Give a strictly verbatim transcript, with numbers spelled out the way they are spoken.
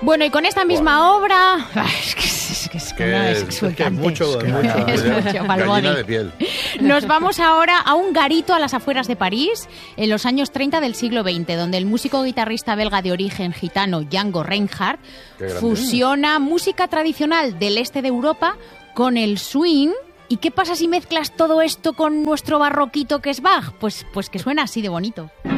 Bueno, y con esta misma wow. obra... Es que es, que es, que no es exultante. Es que mucho, es mucho. Es mucho Gallina de piel. Nos vamos ahora a un garito a las afueras de París, en los años treinta del siglo veinte, donde el músico guitarrista belga de origen gitano Django Reinhardt fusiona música tradicional del este de Europa con el swing. ¿Y qué pasa si mezclas todo esto con nuestro barroquito que es Bach? Pues, pues que suena así de bonito.